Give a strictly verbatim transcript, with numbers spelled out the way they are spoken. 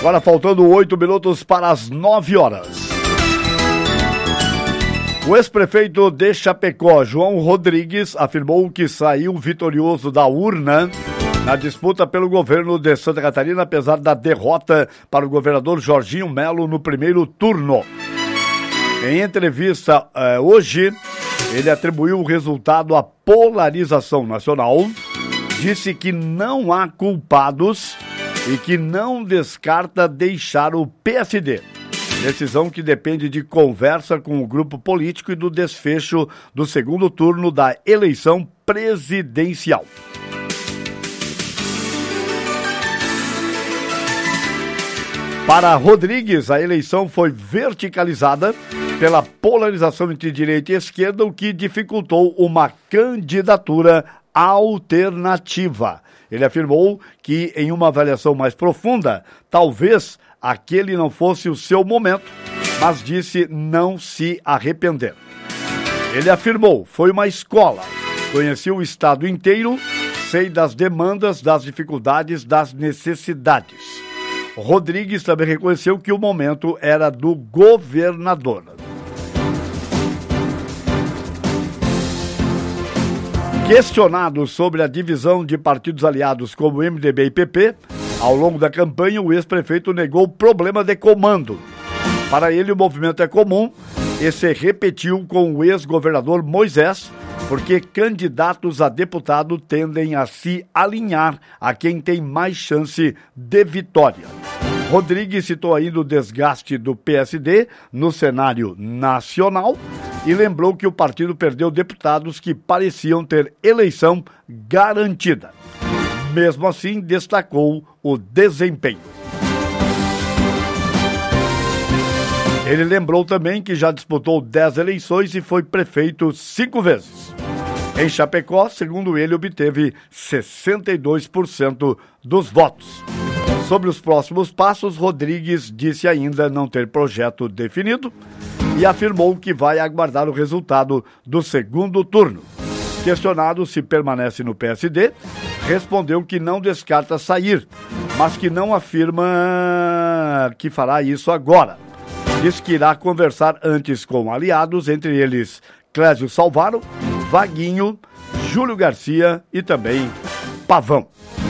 Agora faltando oito minutos para as nove horas. O ex-prefeito de Chapecó, João Rodrigues, afirmou que saiu vitorioso da urna na disputa pelo governo de Santa Catarina, apesar da derrota para o governador Jorginho Melo no primeiro turno. Em entrevista eh, hoje, ele atribuiu o resultado à polarização nacional, disse que não há culpados e que não descarta deixar o P S D. Decisão que depende de conversa com o grupo político e do desfecho do segundo turno da eleição presidencial. Para Rodrigues, a eleição foi verticalizada pela polarização entre direita e esquerda, o que dificultou uma candidatura alternativa. Ele afirmou que, em uma avaliação mais profunda, talvez aquele não fosse o seu momento, mas disse não se arrepender. Ele afirmou, foi uma escola, conheci o estado inteiro, sei das demandas, das dificuldades, das necessidades. Rodrigues também reconheceu que o momento era do governador. Questionado sobre a divisão de partidos aliados como M D B e P P, ao longo da campanha o ex-prefeito negou problema de comando. Para ele o movimento é comum e se repetiu com o ex-governador Moisés, porque candidatos a deputado tendem a se alinhar a quem tem mais chance de vitória. Rodrigues citou ainda o desgaste do P S D no cenário nacional e lembrou que o partido perdeu deputados que pareciam ter eleição garantida. Mesmo assim, destacou o desempenho. Ele lembrou também que já disputou dez eleições e foi prefeito cinco vezes. Em Chapecó, segundo ele, obteve sessenta e dois por cento dos votos. Sobre os próximos passos, Rodrigues disse ainda não ter projeto definido e afirmou que vai aguardar o resultado do segundo turno. Questionado se permanece no P S D, respondeu que não descarta sair, mas que não afirma que fará isso agora. Diz que irá conversar antes com aliados, entre eles Clésio Salvaro, Vaguinho, Júlio Garcia e também Pavão.